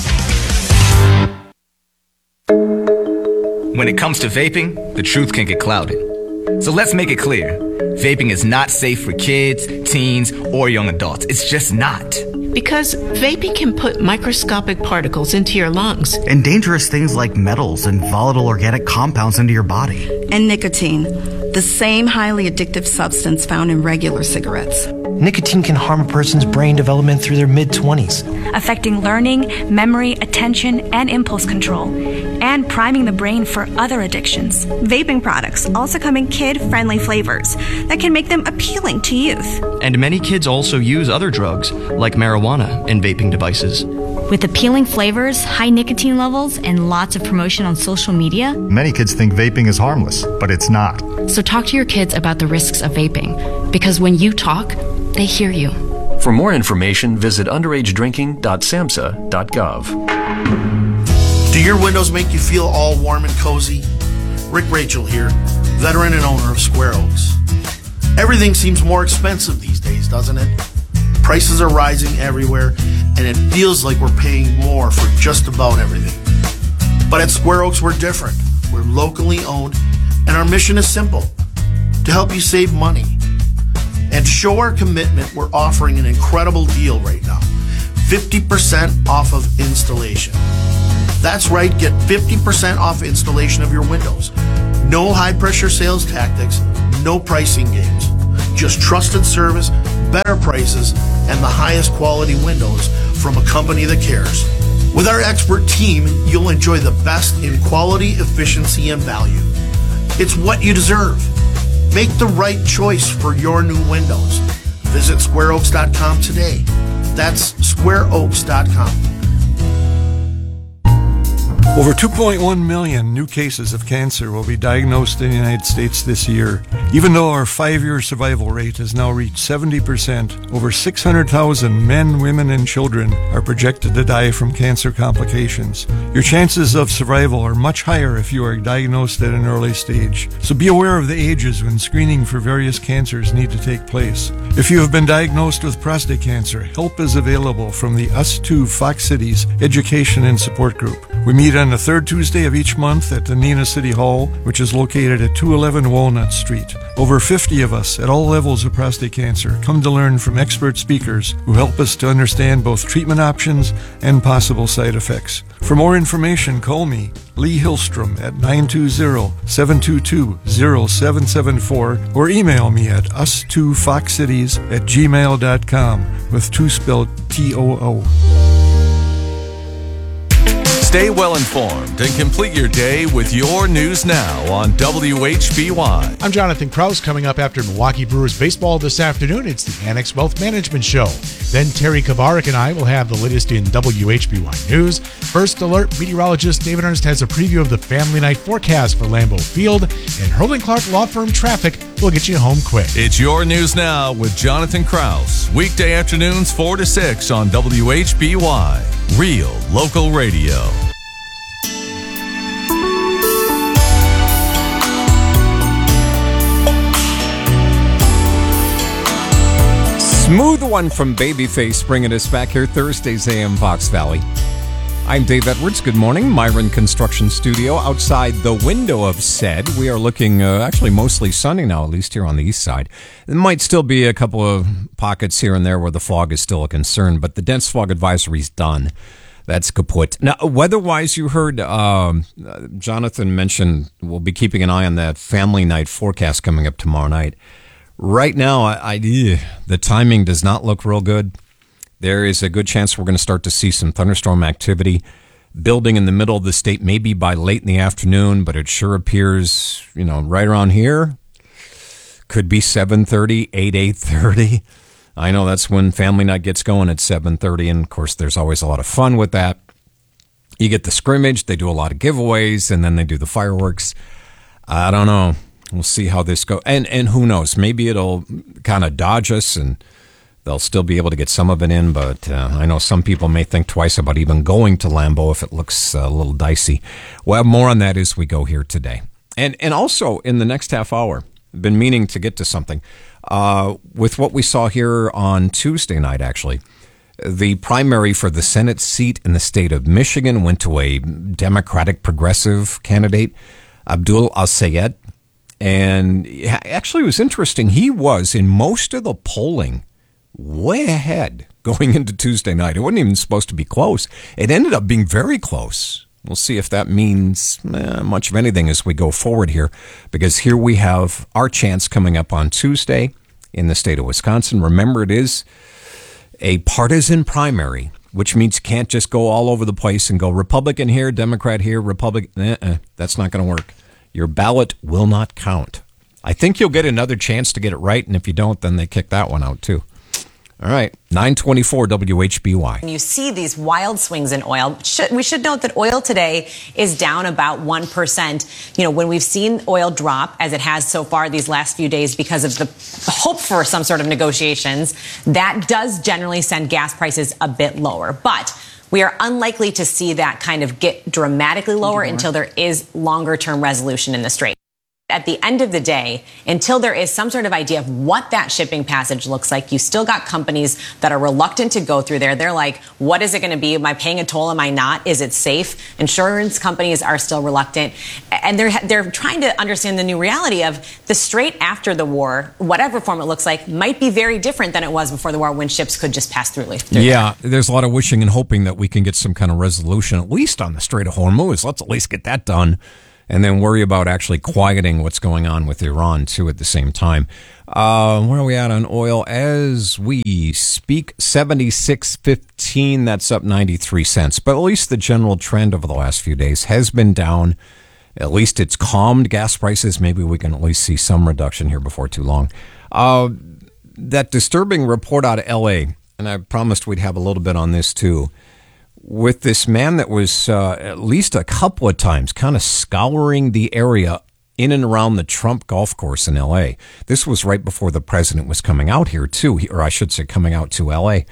When it comes to vaping, the truth can get clouded. So let's make it clear. Vaping is not safe for kids, teens, or young adults. It's just not. Because vaping can put microscopic particles into your lungs. And dangerous things like metals and volatile organic compounds into your body. And nicotine, the same highly addictive substance found in regular cigarettes. Nicotine can harm a person's brain development through their mid-20s. Affecting learning, memory, attention, and impulse control. And priming the brain for other addictions. Vaping products also come in kid-friendly flavors that can make them appealing to youth. And many kids also use other drugs, like marijuana, in vaping devices. With appealing flavors, high nicotine levels, and lots of promotion on social media, many kids think vaping is harmless, but it's not. So talk to your kids about the risks of vaping, because when you talk, they hear you. For more information, visit underagedrinking.samhsa.gov. Do your windows make you feel all warm and cozy? Rick Rachel here, veteran and owner of Square Oaks. Everything seems more expensive these days, doesn't it? Prices are rising everywhere, and it feels like we're paying more for just about everything. But at Square Oaks, we're different. We're locally owned, and our mission is simple: to help you save money. And to show our commitment, we're offering an incredible deal right now. 50% off of installation. That's right, get 50% off installation of your windows. No high-pressure sales tactics, no pricing games. Just trusted service, better prices, and the highest quality windows from a company that cares. With our expert team, you'll enjoy the best in quality, efficiency, and value. It's what you deserve. Make the right choice for your new windows. Visit squareoaks.com today. That's squareoaks.com. Over 2.1 million new cases of cancer will be diagnosed in the United States this year. Even though our 5-year survival rate has now reached 70%, over 600,000 men, women, and children are projected to die from cancer complications. Your chances of survival are much higher if you are diagnosed at an early stage. So be aware of the ages when screening for various cancers need to take place. If you have been diagnosed with prostate cancer, help is available from the Us Too Fox Cities Education and Support Group. We meet on the third Tuesday of each month at the Neenah City Hall, which is located at 211 Walnut Street. Over 50 of us at all levels of prostate cancer come to learn from expert speakers who help us to understand both treatment options and possible side effects. For more information, call me, Lee Hillstrom, at 920-722-0774 or email me at us2foxcities@gmail.com with 2 spelled T-O-O. Stay well informed and complete your day with your news now on WHBY. I'm Jonathan Krause. Coming up after Milwaukee Brewers baseball this afternoon, it's the Annex Wealth Management Show. Then Terry Kavarik and I will have the latest in WHBY news. First Alert meteorologist David Ernst has a preview of the Family Night forecast for Lambeau Field, and Hurling Clark Law Firm Traffic will get you home quick. It's your news now with Jonathan Krause. Weekday afternoons 4 to 6 on WHBY. Real local radio. Smooth one from Babyface bringing us back here Thursdays AM Fox Valley. I'm Dave Edwards. Good morning. Myron Construction Studio. Outside the window of said, we are looking actually mostly sunny now, at least here on the east side. There might still be a couple of pockets here and there where the fog is still a concern, but the dense fog advisory is done. That's kaput. Now, weather-wise, you heard Jonathan mention we'll be keeping an eye on that Family Night forecast coming up tomorrow night. Right now, the timing does not look real good. There is a good chance we're going to start to see some thunderstorm activity building in the middle of the state, maybe by late in the afternoon, but it sure appears, right around here. Could be 7:30, 8:30. I know that's when Family Night gets going at 7:30, and of course, there's always a lot of fun with that. You get the scrimmage, they do a lot of giveaways, and then they do the fireworks. I don't know. We'll see how this goes. And who knows? Maybe it'll kind of dodge us and they'll still be able to get some of it in. But I know some people may think twice about even going to Lambeau if it looks a little dicey. We'll have more on that as we go here today. And also in the next half hour, I've been meaning to get to something. With what we saw here on Tuesday night, actually, the primary for the Senate seat in the state of Michigan went to a Democratic progressive candidate, Abdul Al-Sayed. And actually, it was interesting. He was, in most of the polling, way ahead going into Tuesday night. It wasn't even supposed to be close. It ended up being very close. We'll see if that means much of anything as we go forward here, because here we have our chance coming up on Tuesday in the state of Wisconsin. Remember, it is a partisan primary, which means you can't just go all over the place and go Republican here, Democrat here, Republican. That's not going to work. Your ballot will not count. I think you'll get another chance to get it right, and if you don't, then they kick that one out too. All right, 924 WHBY. You see these wild swings in oil. We should note that oil today is down about 1%. When we've seen oil drop, as it has so far these last few days because of the hope for some sort of negotiations, that does generally send gas prices a bit lower. But we are unlikely to see that kind of get dramatically lower until there is longer-term resolution in the Strait. At the end of the day, until there is some sort of idea of what that shipping passage looks like, you still got companies that are reluctant to go through there. They're like, what is it going to be? Am I paying a toll? Am I not? Is it safe? Insurance companies are still reluctant. And they're trying to understand the new reality of the Strait after the war, whatever form it looks like, might be very different than it was before the war when ships could just pass through Yeah, there's a lot of wishing and hoping that we can get some kind of resolution, at least on the Strait of Hormuz. Let's at least get that done. And then worry about actually quieting what's going on with Iran, too, at the same time. Where are we at on oil? As we speak, 76.15. That's up 93 cents. But at least the general trend over the last few days has been down. At least it's calmed gas prices. Maybe we can at least see some reduction here before too long. That disturbing report out of L.A., and I promised we'd have a little bit on this, too, with this man that was at least a couple of times kind of scouring the area in and around the Trump golf course in L.A. This was right before the president was coming out here, too, or I should say coming out to L.A.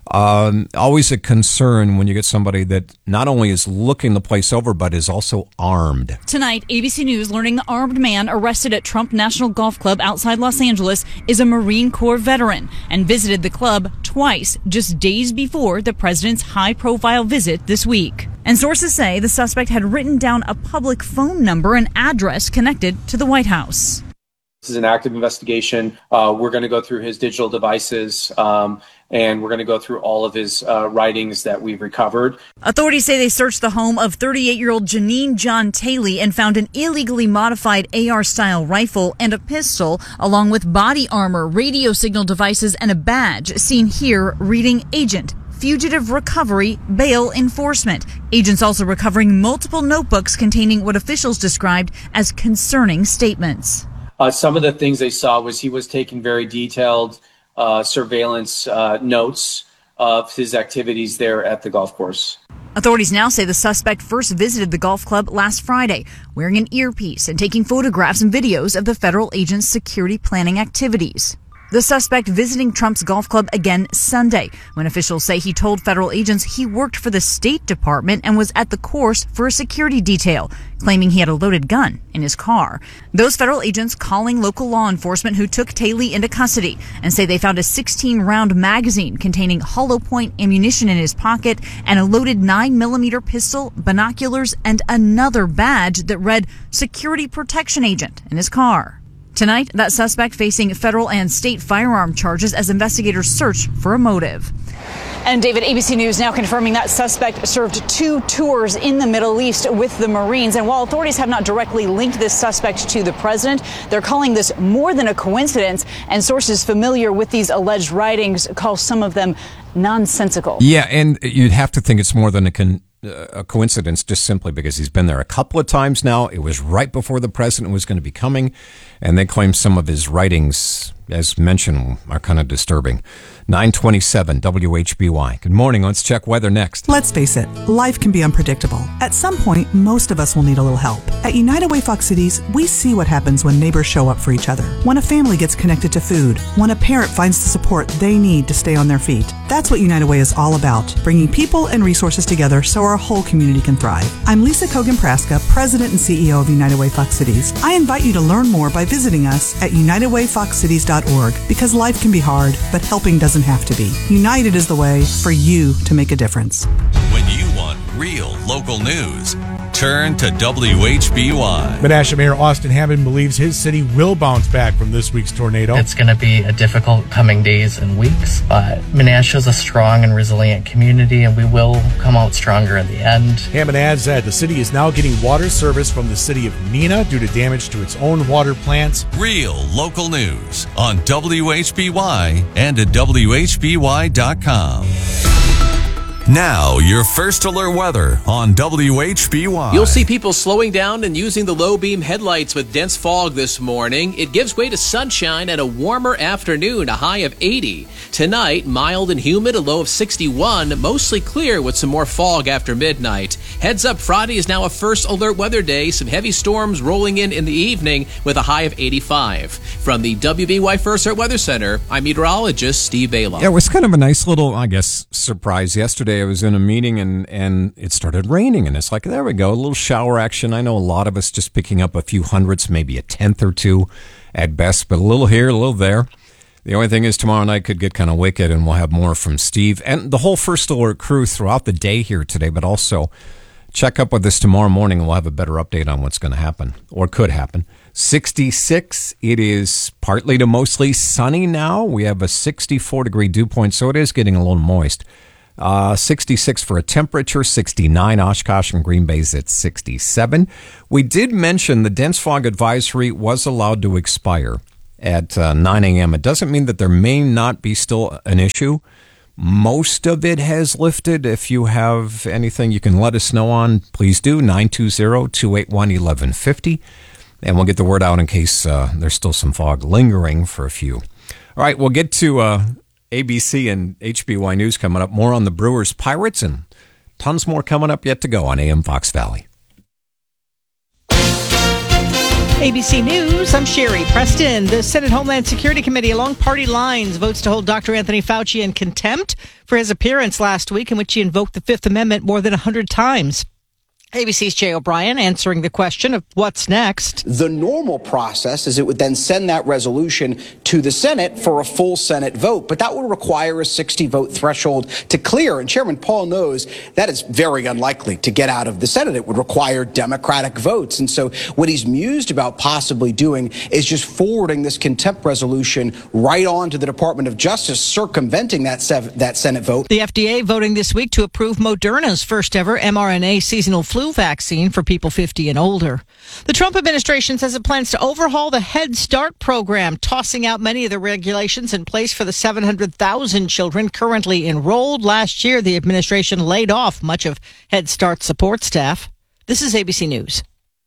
Always a concern when you get somebody that not only is looking the place over, but is also armed. Tonight, ABC News learning the armed man arrested at Trump National Golf Club outside Los Angeles is a Marine Corps veteran and visited the club twice just days before the president's high-profile visit this week. And sources say the suspect had written down a public phone number and address connected to the White House. This is an active investigation. We're going to go through his digital devices, and we're going to go through all of his writings that we've recovered. Authorities say they searched the home of 38-year-old Janine John Taylor and found an illegally modified AR-style rifle and a pistol, along with body armor, radio signal devices, and a badge seen here reading Agent Fugitive Recovery Bail Enforcement. Agents also recovering multiple notebooks containing what officials described as concerning statements. Some of the things they saw was he was taking very detailed surveillance notes of his activities there at the golf course. Authorities now say the suspect first visited the golf club last Friday, wearing an earpiece and taking photographs and videos of the federal agent's security planning activities. The suspect visiting Trump's golf club again Sunday, when officials say he told federal agents he worked for the State Department and was at the course for a security detail, claiming he had a loaded gun in his car. Those federal agents calling local law enforcement who took Taylor into custody and say they found a 16-round magazine containing hollow point ammunition in his pocket and a loaded 9mm pistol, binoculars, and another badge that read Security Protection Agent in his car. Tonight, that suspect facing federal and state firearm charges as investigators search for a motive. And David, ABC News now confirming that suspect served 2 tours in the Middle East with the Marines. And while authorities have not directly linked this suspect to the president, they're calling this more than a coincidence. And sources familiar with these alleged writings call some of them nonsensical. Yeah, and you'd have to think it's more than a coincidence just simply because he's been there a couple of times now. It was right before the president was going to be coming, and they claim some of his writings, as mentioned, are kind of disturbing. 927 WHBY. Good morning. Let's check weather next. Let's face it, life can be unpredictable. At some point, most of us will need a little help. At United Way Fox Cities, we see what happens when neighbors show up for each other, when a family gets connected to food, when a parent finds the support they need to stay on their feet. That's what United Way is all about, bringing people and resources together so our whole community can thrive. I'm Lisa Kogan-Praska, President and CEO of United Way Fox Cities. I invite you to learn more by visiting us at UnitedWayFoxCities.org, because life can be hard, but helping doesn't have to be. United is the way for you to make a difference. When you want real local news, turn to WHBY. Menasha Mayor Austin Hammond believes his city will bounce back from this week's tornado. It's going to be a difficult coming days and weeks, but Menasha is a strong and resilient community, and we will come out stronger in the end. Hammond adds that the city is now getting water service from the city of Neenah due to damage to its own water plants. Real local news on WHBY and at WHBY.com. Now, your first alert weather on WHBY. You'll see people slowing down and using the low beam headlights with dense fog this morning. It gives way to sunshine and a warmer afternoon, a high of 80. Tonight, mild and humid, a low of 61. Mostly clear with some more fog after midnight. Heads up, Friday is now a first alert weather day. Some heavy storms rolling in the evening with a high of 85. From the WBY First Alert Weather Center, I'm meteorologist Steve Bala. Yeah, it was kind of a nice little, I guess, surprise yesterday. yesterday. I was in a meeting and it started raining, and it's like, there we go, a little shower action. I know a lot of us just picking up a few hundredths, maybe a tenth or two at best, but a little here, a little there. The only thing is tomorrow night could get kind of wicked, and we'll have more from Steve and the whole First Alert crew throughout the day here today, but also check up with us tomorrow morning, and we'll have a better update on what's going to happen or could happen. 66. It is partly to mostly sunny now. We have a 64-degree dew point, so it is getting a little moist. 66 for a temperature, 69 Oshkosh and Green Bay's at 67. We did mention the dense fog advisory was allowed to expire at 9 a.m. It doesn't mean that there may not be still an issue. Most of it has lifted. If you have anything you can let us know on, please do, 920-281-1150. And we'll get the word out in case there's still some fog lingering for a few. All right, we'll get to ABC and HBY News coming up. More on the Brewers Pirates and tons more coming up yet to go on AM Fox Valley. ABC News, I'm Sherry Preston. The Senate Homeland Security Committee, along party lines, votes to hold Dr. Anthony Fauci in contempt for his appearance last week in which he invoked the Fifth Amendment more than 100 times. ABC's Jay O'Brien answering the question of what's next. The normal process is it would then send that resolution to the Senate for a full Senate vote, but that would require a 60-vote threshold to clear. And Chairman Paul knows that is very unlikely to get out of the Senate. It would require Democratic votes. And so what he's mused about possibly doing is just forwarding this contempt resolution right on to the Department of Justice, circumventing that Senate vote. The FDA voting this week to approve Moderna's first ever mRNA seasonal flu vaccine for people 50 and older. The Trump administration says it plans to overhaul the Head Start program, tossing out many of the regulations in place for the 700,000 children currently enrolled. Last year, the administration laid off much of Head Start support staff. This is ABC News.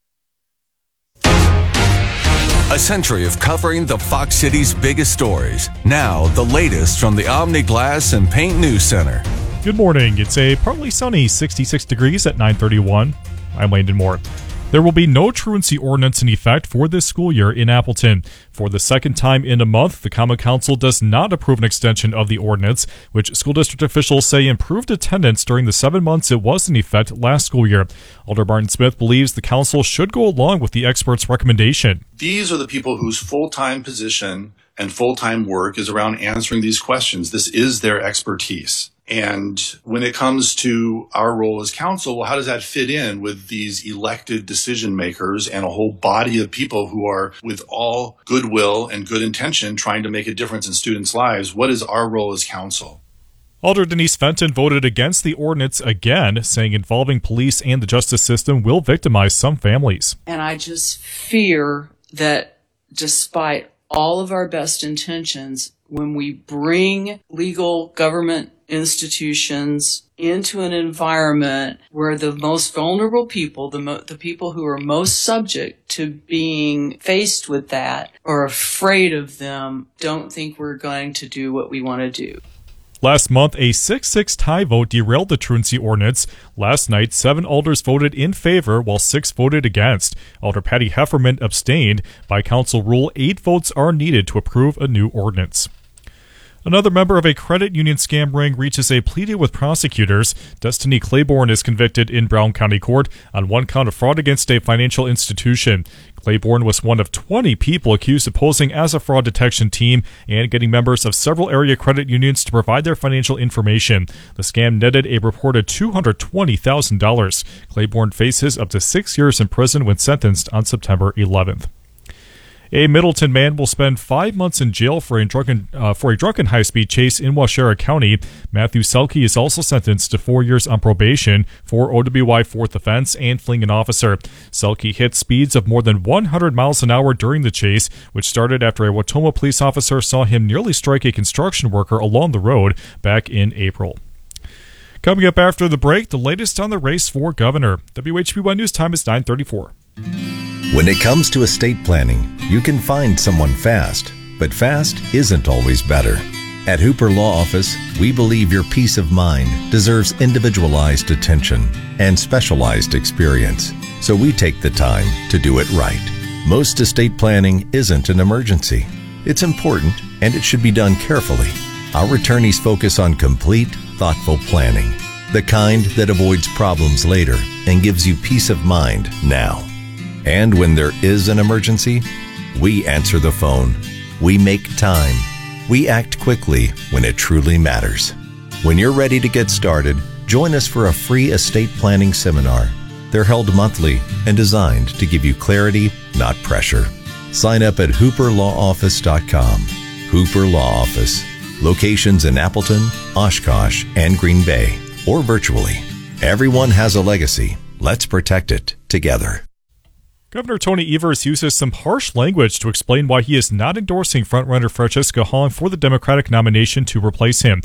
A century of covering the Fox City's biggest stories. Now, the latest from the Omni Glass and Paint News Center. Good morning. It's a partly sunny 66 degrees at 9:31. I'm Landon Moore. There will be no truancy ordinance in effect for this school year in Appleton. For the second time in a month, the Common Council does not approve an extension of the ordinance, which school district officials say improved attendance during the 7 months it was in effect last school year. Alder Barton Smith believes the council should go along with the experts' recommendation. These are the people whose full-time position and full-time work is around answering these questions. This is their expertise. And when it comes to our role as council, well, how does that fit in with these elected decision makers and a whole body of people who are, with all goodwill and good intention, trying to make a difference in students' lives? What is our role as council? Alder Denise Fenton voted against the ordinance again, saying involving police and the justice system will victimize some families. And I just fear that despite all of our best intentions, when we bring legal government institutions into an environment where the most vulnerable people, the people who are most subject to being faced with that or afraid of them, don't think we're going to do what we want to do. Last month, a 6-6 tie vote derailed the truancy ordinance. Last night, 7 alders voted in favor, while 6 voted against. Alder Patty Hefferman abstained. By council rule, 8 votes are needed to approve a new ordinance. Another member of a credit union scam ring reaches a plea deal with prosecutors. Destiny Claiborne is convicted in Brown County Court on 1 count of fraud against a financial institution. Claiborne was one of 20 people accused of posing as a fraud detection team and getting members of several area credit unions to provide their financial information. The scam netted a reported $220,000. Claiborne faces up to 6 years in prison when sentenced on September 11th. A Middleton man will spend 5 months in jail for a drunken high-speed chase in Waushara County. Matthew Selke is also sentenced to 4 years on probation for OWI 4th offense and fleeing an officer. Selke hit speeds of more than 100 miles an hour during the chase, which started after a Wautoma police officer saw him nearly strike a construction worker along the road back in April. Coming up after the break, the latest on the race for governor. WHBY News Time is 9:34. When it comes to estate planning, you can find someone fast, but fast isn't always better. At Hooper Law Office, we believe your peace of mind deserves individualized attention and specialized experience, so we take the time to do it right. Most estate planning isn't an emergency. It's important, and it should be done carefully. Our attorneys focus on complete, thoughtful planning. The kind that avoids problems later and gives you peace of mind now. And when there is an emergency, we answer the phone. We make time. We act quickly when it truly matters. When you're ready to get started, join us for a free estate planning seminar. They're held monthly and designed to give you clarity, not pressure. Sign up at hooperlawoffice.com. Hooper Law Office. Locations in Appleton, Oshkosh, and Green Bay, or virtually. Everyone has a legacy. Let's protect it together. Governor Tony Evers uses some harsh language to explain why he is not endorsing frontrunner Francesca Hong for the Democratic nomination to replace him.